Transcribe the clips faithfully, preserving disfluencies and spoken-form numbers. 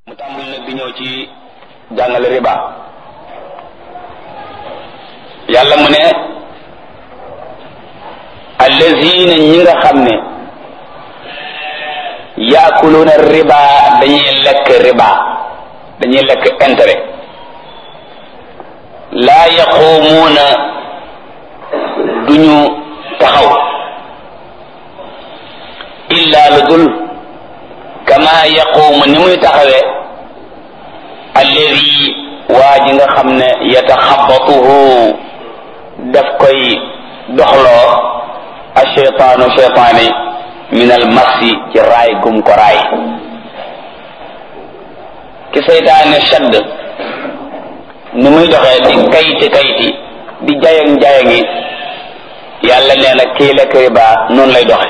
mu tàmbali nag di ñëw ci jàngale riba. yàlla mu ne allazina ñi nga xam ne yaakuluuna riba dañuy lekk riba dañuy lekk intérêt laa yaquumuuna duñu taxaw illa lu dul kama yaquumu ni muy taxawee alladi waa ji nga xam ne yataxabatuhu daf koy doxloo asheytaanu cheytaani min al masi ci raay gum ko raay ki seytaane shadd ni muy doxee di kayti kayti di jayang jayangi yàlla nee na kii lekk riba noonu lay doxe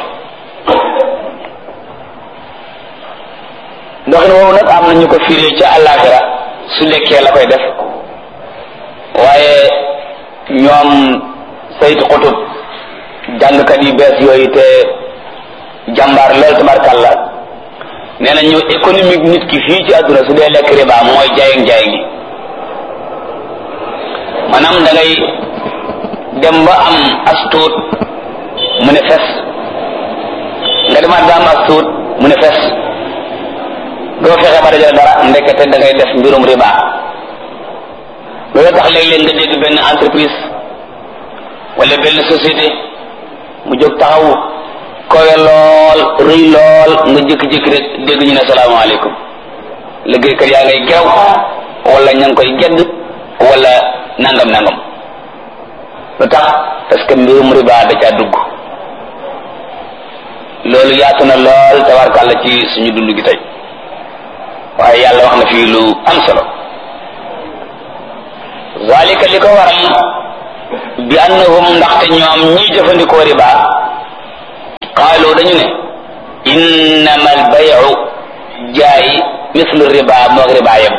doxin woowu nag am na ñu ko firee ca àllaaxira su lekkee la koy def waaye ñoom saytu xutub jàngkat yu bees yooyu te jàmbaar lool tabarkàlla nee na ñu économique nit ki fii ci àdduna su dee lekk riba mooy jaayang jaayang yi maanaam da ngay dem ba am as tuut mu ne fes nga demaat ba am as tuut mu ne fes doo fexe ba dajale dara ndekete da ngay def mbirum riba loolu tax léeg-léeg nga dégg benn entreprise wala benn société mu jóg taxaw kowe lool rëy lool nga jékki-jékki rek dégg ñu ne salaamaaleykum liggéeykat yaa ngay geraw wala ña ngi koy gedd wala nangam nangam lu tax parce que mbirum riba da caa dugg loolu yaatu na lool tabarkàlla ci suñu dund gi tey waaye yàlla wax na fii lu am solo zalika li ko waral bi annahum ndaxte ñoom ñiy jëfandikoo riba qaalu dañu ne innama al bayu jaay mislu riba moog riba yëpp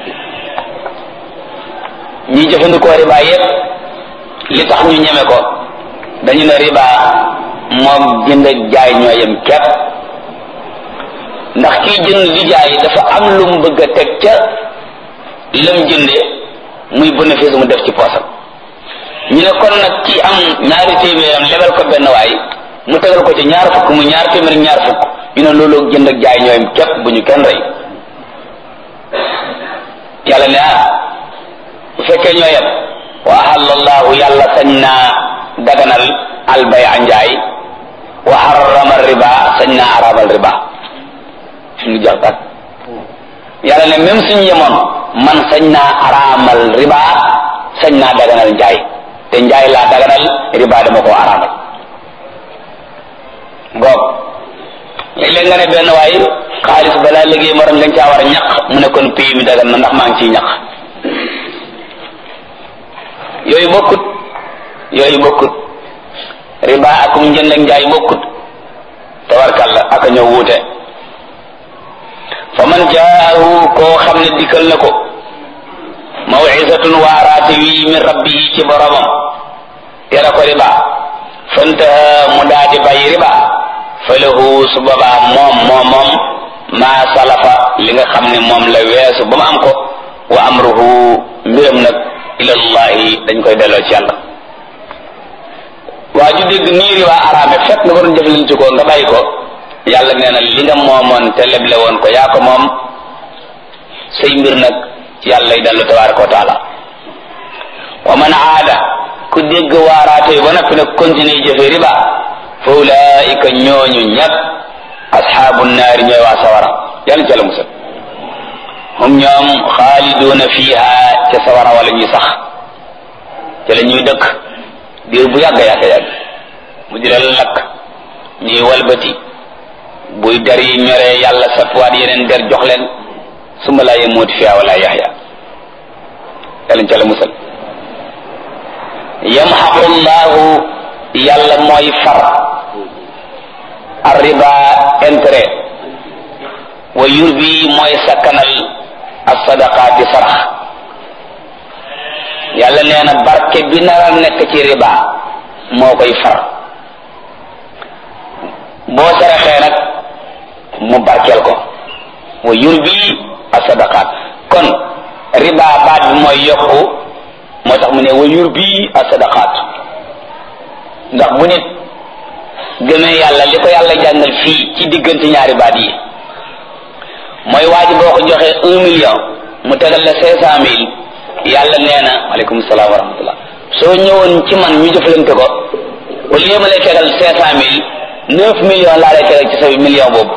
ñiy jëfandikoo riba yëpp li tax ñu ñeme ko dañu ne riba moom jënd ak jaay ñoo yem képp ndax kii jënd di jaay dafa am lu mu bëgg a teg ca lam jënde muy bénéfice mu def ci poosam ñu ne kon nag kii am ñaari téeméeram lebal ko benn waay mu tegal ko ci ñaar fukk mu ñaar téeméer ñaar fukk ñu ne loolu jënd ak jaay ñooyam képp bu ñu kenn rey yàlla ne ah bu fekkee ñooyam wa ahallallahu yàlla sañ naa daganal albay a njaay wa harrama riba sañ naa araamal riba suñu jax tak yàlla ne même suñu yemoon man sañ naa araamal riba sañ naa daganal njaay te njaay laa daganal riba dama koo araamal ngoog léeg-léeg nga ne benn waay xaalis balaa liggéey morom lañ caa war a ñaq mu ne kon pays mi dagan na ndax maa ngi ciy ñaq yooyu bokkut yooyu bokkut riba akum njënd ak njaay bokkut tabarkàlla aka ñëw wuute fa man jaahu koo xam ne dikkal na ko maw'izatun waaraate wi min rabbihi ci boromam tere ko riba fantaha mu daadi bàyyi riba falahu su boobaa moom moom moom maa salafa li nga xam ne moom la weesu ba mu am ko wa amruhu mbiram nag ilallahi dañ koy delloo ci yàlla waa ju dégg nii riba araame fekk nga ko doon jëflante ko nga bàyyi ko yàlla nee na li nga moomoon te leble woon ko yaa ko moom say mbir nag ci yàlla lay dellu tabaraka wa taala wa man aada ku dégg waaraate yi ba noppi nag continuer jëfe riba fa ulaika ñooñu ñag asxaabu naari ñooy waa sawara yàlla ci la musal hum ñoom xaaliduuna fiiha ca sawara wala ñuy sax ca la ñuy dëkk diir bu yàgg yàgg yàgg mu di leen lakk ñuy walbati buy der yi ñoree yàlla sapwaat yeneen der jox leen summa laa yamuut fiha wala yaxya yàlla ca la musal yamxaqu llahu yàlla mooy far arriba intérêt wa yurbi mooy sakkanal as-sadaqaati sarax yàlla nee na barke bi nara nekk ci riba moo koy far boo saraxee nag mu barkeel ko wa yurbi as-sadaqat kon riba baat bi mooy yokku moo tax mu ne wa yurbi as-sadaqat ndax bu nit gëmee yàlla li ko yàlla jàngal fii ci diggante ñaari baat yi mooy waa ji boo ko joxee un million mu tegal la cinq cent mille yàlla nee na aleykum salaam wa rahmatullah soo ñëwoon ci man ñu jëflante ko au lieu ma lay tegal cinq cent mille neuf millions laa lay tegal ci sa million boobu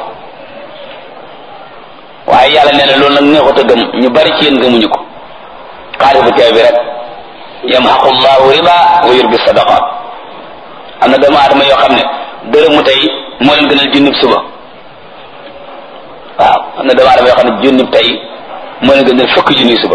waaye yàlla nee na loolu nag neexut a gëm ñu bari ci yéen gëmuñu ko xaalis bu teew bi rek yamhaqu llahu riba wa yurbi sadaqat am na doomu aadama yoo xam ne dërëmu tey moo leen gënal junnib suba waaw am na doomu aadama yoo xam ne junnib tey moo leen gënal fukki junni suba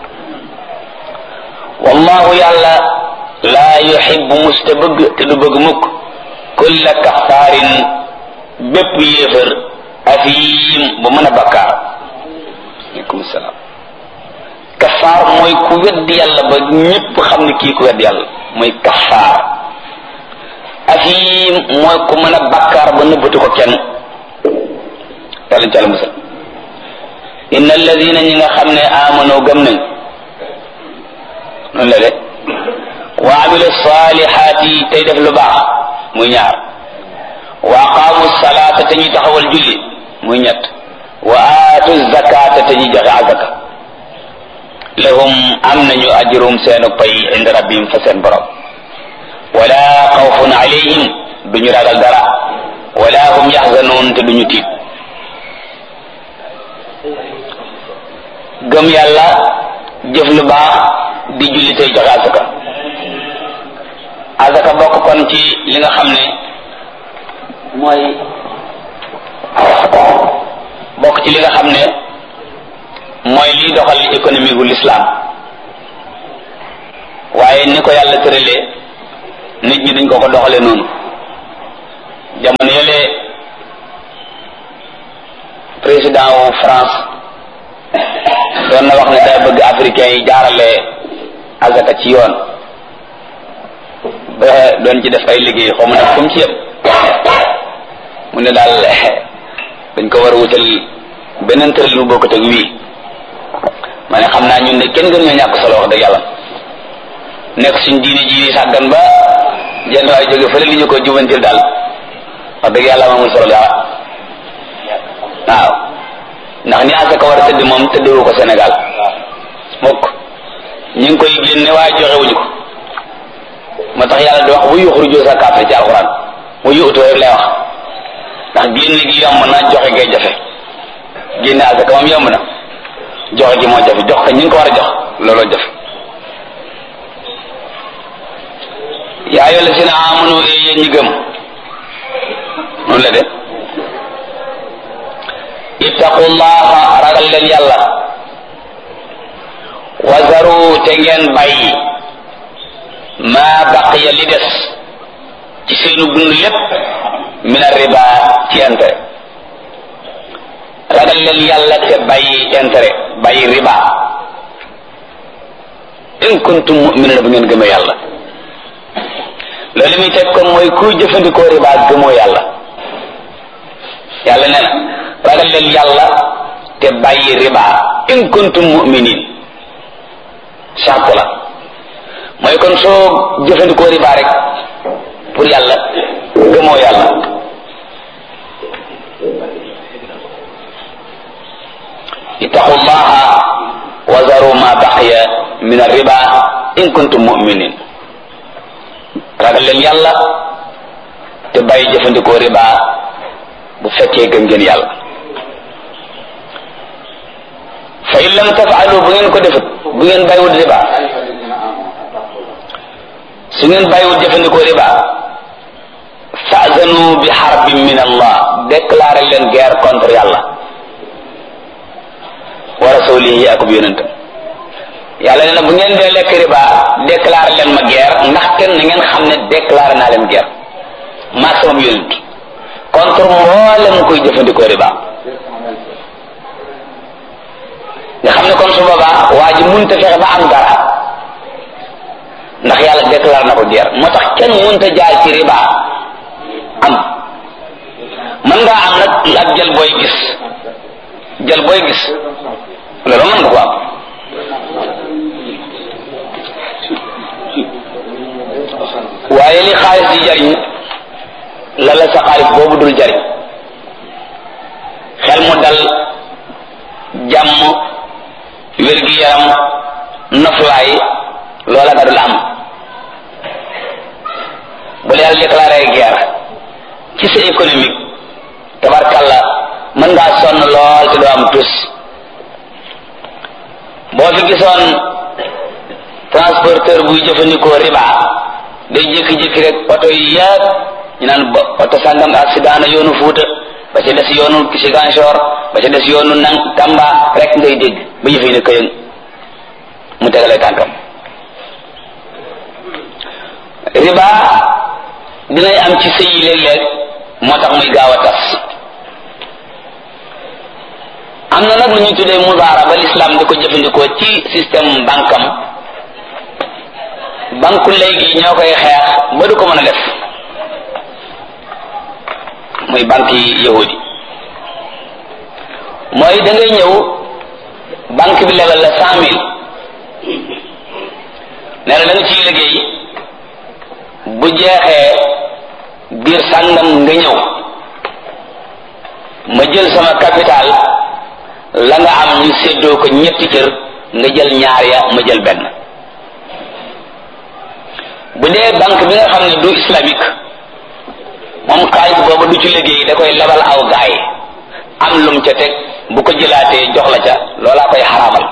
wallahu yàlla laa yuhibbu musta bëgg te du bëgg mukk kulla kaffaarin bépp yéefër afiim bu mën a bakkaar aleykum salaam kaffaar mooy ku weddi yàlla ba ñépp xam ne kii ku weddi yàlla mooy kaffaar afiim mooy ku mën a bakkaar ba nëbbatu ko kenn yàlla ci àlla musal inna alladina ñi nga xam ne amano gëm nañ noonu la de wa amilu salihaati tey def lu baax muy ñaar wa aqaamu salaata te ñuy taxawal julli muy ñett wa aatu zakata te ñuy joxe azaka lahum am nañu ajrum seenu pay inda rabbihim fa seen borom wala xawfun alayhim duñu ragal dara wala hum yaxzanuun te duñu tiit gëm yàlla jëf lu baax di julli tey joxe azaka azaka bokk kon ci li nga xam ne mooy bokk ci li nga xam ne mooy liy doxal économie gu l'islam waaye ni ko yàlla tëralee nit ñi dañ ko ko doxale noonu jamono yële président wu France doon na wax ne day bëgg africain yi jaarale azaka ci yoon ba doon ci def ay liggéey xaw ma nag fu mu ci yem mu ne daal dañ ko war a wutal beneen tëral lu bokkut ak wii ma ne xam naa ñun de kenn gën ñoo ñàkk solo wax dëgg yàlla nekk suñ diine ji sàggan ba jenn waay jóge fële li ñu ko jubantil daal wax dëgg yàlla amul solo dara waaw ndax ni asaka war a tëdd moom tëddewu ko Sénégal mukk ñu ngi koy génne waaye joxewuñu ko moo tax yàlla di wax bu yuxruju zakaata ci alxuraan bu yuutu rek lay wax ndax génne gi yomb na joxe ngay jafe génne asaka moom yomb na joxe gi moo jafe jox ko ñu ngi ko war a jox looloo jafe yaa ayyuhal lazina amanu yéen ñi gëm noonu la de ittaqullaha ragal leen yàlla wazaru te ngeen bàyyi maa baqiya li des ci seenu dund lépp min ar-riba ci intérêt ragal leen yàlla te bàyyi intérêt bàyyi riba in kuntum mu'minin bu ngeen gëmee yàlla loolu muy teg kon mooy kuy jëfandikoo riba gëmoo yàlla yàlla nee na ragal leen yàlla te bàyyi riba in kuntum mu'minin charte la mooy kon soo jëfandikoo riba rek pour yàlla gëmoo yàlla ittaqullaha wa zaru ma baqiya min ar-riba in kuntum mu'minin ragal leen yàlla te bàyyi jëfandikoo riba bu fekkee gëm ngeen yàlla fa in lam tafaalu bu ngeen ko defut bu ngeen bàyyiwut riba su ngeen bàyyiwut jëfandikoo riba fa'zanu bi harbin min Allah déclaré leen guerre contre yàlla wa rasulihi ak bu yonentam yàlla nee na bu ngeen dee lekk riba déclaré leen ma guerre ndaxte na ngeen xam ne déclaré naa leen guerre maag sama yonent contre mboolem koy jëfandikoo riba nga xam ne kon su boobaa waa ji mënta fexe ba am dara ndax yàlla déclaré na ko guerre moo tax kenn mënta jaay ci riba am mën ngaa am nag ak jël booy gis jël booy gis loolu mën nga ko am. waaye li xaalis di jariñ la la sa xaalis boobu dul jariñ xel mu dal, jàmm, wér-gi-yaram, noflaay loola nga dul am. bu la yàlla déclaré guerre ci sa économique tabarkalla mën ngaa sonn lool te doo am tus. boo fi gisoon transporteur buy jëfandikoo riba day jékki-jékki rek oto yi yëpp ñu naan ba oto sàngam accident na yoonu Fuuta ba ca des yoonu Ziguinchor ba ca des yoonu nang Tamba rek ngay dégg ba yëf yi ne këyëng mu tegalee tànkam. riba dinay am ci sëy yi léeg-léeg moo tax muy gaaw a tas. am na nag lu ñuy tuddee mudaara ba l'islam di ko jëfandikoo ci système bankam. banku léegi ñoo koy xeex ba du ko mën a def muy banque yi yahudi. mooy da ngay ñëw banque bi lebal la cent mille nee na da nga ciy liggéey bu jeexee biir sàngam nga ñëw ma jël sama capital la nga am ñu séddoo ko ñetti kër nga jël ñaar ya ma jël benn. bu dee banque bi nga xam ne du islamique moom xaalis boobu du ci liggéey da koy lebal aw gaay am lum ca teg bu ko jëlaatee jox la ca loolaa koy xaraamal.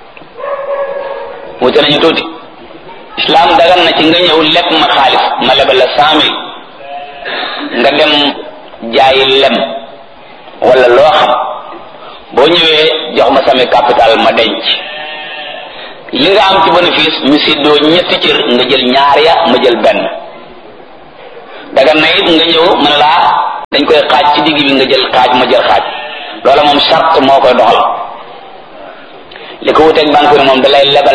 wute nañu tuuti. islam dagan na ci nga ñëw leb ma xaalis ma lebal la cent mille nga dem jaayi lem wala loo xam boo ñëwee jox ma sama capital ma denc li nga am ci bénéfice ñu séddoo ñetti cër nga jël ñaar ya ma jël benn. dagan na it nga ñëw mën laa dañ koy xaaj ci digg bi nga jël xaaj ma jël xaaj loola moom charte moo koy doxal. li ko wuteeg banque bi moom da lay lebal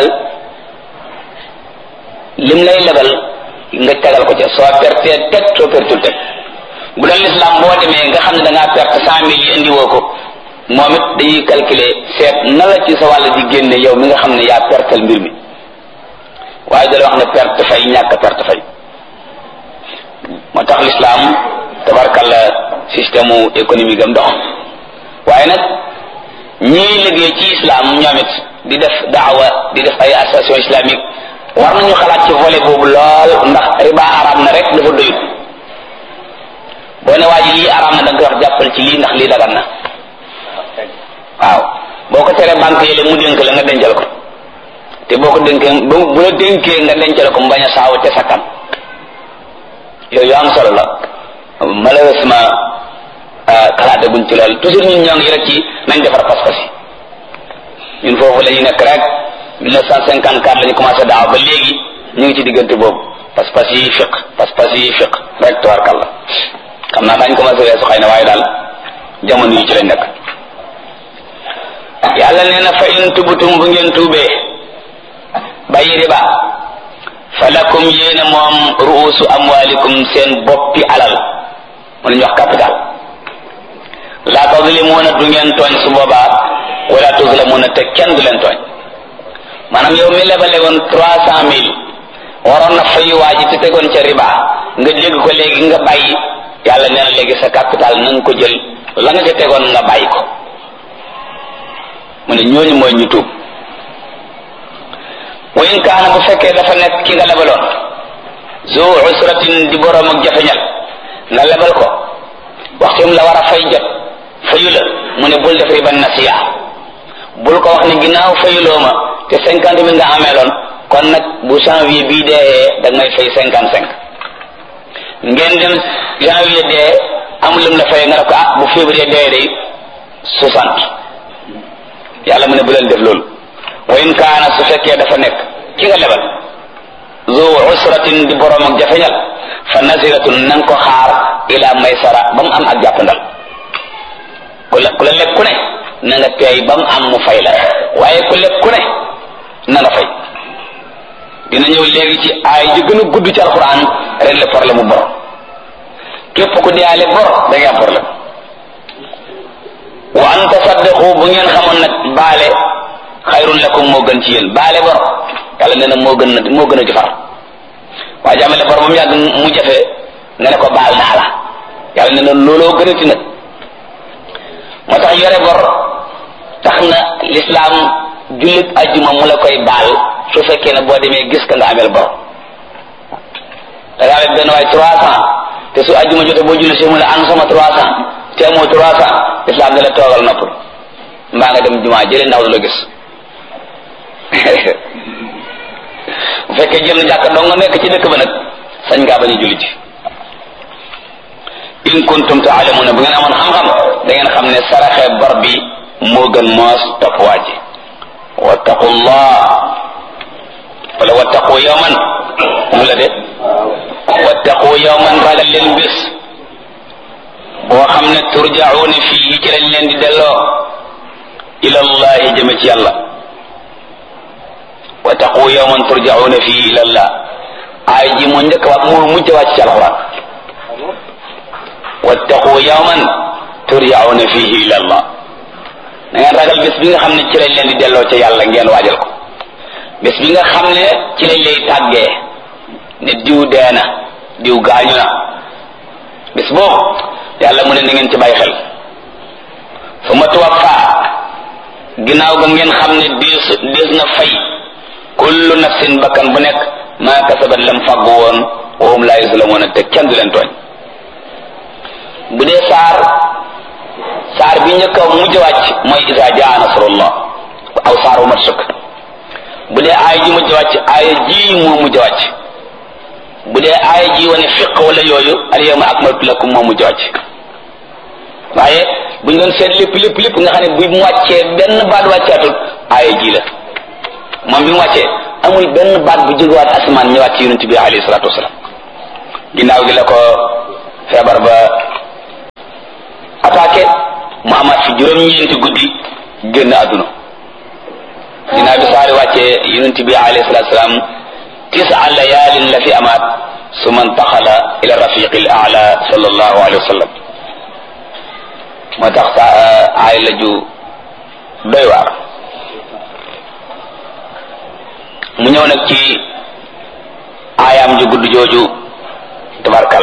lim lay lebal nga tegal ko ca soo pertee teg soo pertul teg. bu doon l'islam boo demee nga xam ne da ngaa perte cent mille yi indiwoo ko moom it dañuy calculer seet na la ci sa wàll di génne yow mi nga xam ne yaa pertal mbir mi waaye da la wax ne perte fay ñàkk perte fay. moo tax l'islam tabarkalla système économique am dox. waaye nag ñii liggéey ci islam ñoom it di def daawa di def ay association islamique war nañu xalaat ci volet boobu lool ndax riba araam na rek dafa doyut. boo ne waa ji lii araam na da nga koy wax jàppal ci lii ndax lii dagan na waaw. boo ko teree banque yële mu dénk la nga dencal ko te boo ko dénkee bu la dénkee nga dencal ko mu bañ a saaw te sakkan yooyu am solo la. malheureusement xalaate buñ ci lool toujours ñun ñoo ngi rek ci nañ defar pas-pas yi ñun foofu la ñu nekk rek mille neuf cent cinquante quatre la ñu commencé daaw ba léegi ñu ngi ci diggante boobu pas-pas yi fiq pas-pas yi fiq rek tabarkalla xam naa daañ commencé weesu xëy na waaye daal jamono yi ci lañ nekk. yàlla nee na fa in tubutum bu ngeen tuubee bàyyi riba fa lakum yéene moom ruusu amwalikum seen boppi alal mu la ñu wax capital la tazlimuuna du ngeen tooñ su boobaa wala tuzlamuuna te kenn du leen tooñ. maanaam yow mi lebale woon trois cent mille waroon na fay waa ji te tegoon ca riba nga dégg ko léegi nga bàyyi yàlla nee na léegi sa capital na nga ko jël la nga ca tegoon nga bàyyi ko. mu ne ñooñu mooy ñu tuub. wa in kaana bu fekkee dafa nekk ki nga lebaloon zu usratin di boroom ak jafeñal nga lebal ko waxtum la war a fay jot fayu la mu ne bul def riba nasiya bul ko wax ne ginnaaw fayuloo ma te cinquante mille nga ameeloon kon nag bu janvier bii dee da ngay fay cinquante cinq ngeen dem janvier dee amul lim la fay nga ne ko ah bu février dee day soixante yàlla mu ne bu leen def loolu. wa in kaana su fekkee dafa nekk ki nga lebal zu usratin di borom ak jafeñal fa nasiratun na nga ko xaar ila maysara ba mu am ak jàppandal. ku la ku la leb ku ne na nga teey ba mu am mu fay la waaye ku leb ku ne na nga fay. dina ñëw léegi ci ay ji gën a gudd ci alquran régler problème mu bor képp ku deyaale bor da ngay am problème. wa an tasaddaqu bu ngeen xamoon nag baale xayrun lakum moo gën ci yéen baale bor yàlla nee na moo gën na moo gën a jëfar waaye jàmmale bor ba mu yàgg mu jafe nga ne ko baal naa la yàlla nee na looloo gën a ti nag moo tax yore bor tax na l'islam jullit ajjuma mu la koy baal su fekkee ne boo demee gis ka nga amel bor da ngaa amee benn waay trois cent te su ajjuma jotee boo julli si mu la an sama trois cent te amoo trois cent l'islam ne la toogal noppal mbaa nga dem jumaa jëlee ndaw du la gis bu fekkee jëm na jàkk dong nga nekk ci dëkk ba nag sañ ngaa bañ a julli ci in kuntum ta'lamuna bu ngeen amoon xam-xam da ngeen xam ne saraxe bor bi moo gën moos topp waa ji wattaqullah wala wattaqu yawman mu la de wattaqu yawman ragal leen bés boo xam ne turja'una fii ci lañ leen di delloo ila allahi jëme ci yàlla wattaqu yawman turja'una fii ila allah ay ji moo njëkk wax moo mujj wàcc ci alquran wattaqu yawman turja'una fihi ila allah na ngeen ragal bés bi nga xam ne ci lañ leen di delloo ca yàlla ngeen waajal ko bés bi nga xam ne ci lañ lay tàggee ne diw dee na diw gaañu na bés boobu yàlla mu ne na ngeen ci bàyyi xel summa tuwaffa ginnaaw ga ngeen xam ne dees dees na fay kullu nafsin bakkan bu nekk maa kasabat lam fàggu woon wa hum laa yuzlamuuna te kenn du leen tooñ bu dee saar saar bi njëkk a mujj wàcc mooy isa jaa nasrullah aw saar wu mat sëkk bu dee aaya ji mujj wàcc aaya ji moo mujj wàcc bu dee aaya ji wane fiq wala yooyu al yawma akmaltu lakum moo mujj wàcc waaye bu ñu doon seet lépp lépp lépp nga xam ne bu mu wàccee benn baat wàccaatul aaya ji la moom bi mu wàccee amul benn baat bu jógewaat asamaan ñëwaat ci yonent bi alayhi salaatu wasalaam ginnaaw gi la ko feebar ba attaqué mu amaat fi juróom-ñeenti guddi génn àdduna ginnaaw bi saari wàccee yonent bi alayhi salaatu wasalaam tisa layaalin la fi amaat summa intaxala ila rafiqil a'la sallallahu alayhi wa sallam moo tax sa aay la ju doy waar mu ñëw nag ci aayaam ju gudd jooju tabarkal